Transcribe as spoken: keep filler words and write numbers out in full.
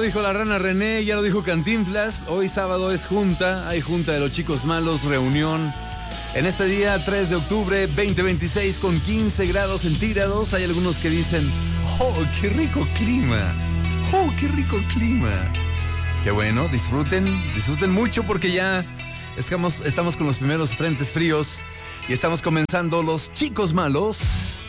lo dijo la rana René, ya lo dijo Cantinflas. Hoy sábado es junta, hay junta de los chicos malos, reunión. En este día tres de octubre, veinte veintiséis, con quince grados centígrados. Hay algunos que dicen, oh, qué rico clima. Oh, qué rico clima. Qué bueno, disfruten, disfruten mucho porque ya estamos, estamos con los primeros frentes fríos y estamos comenzando los chicos malos.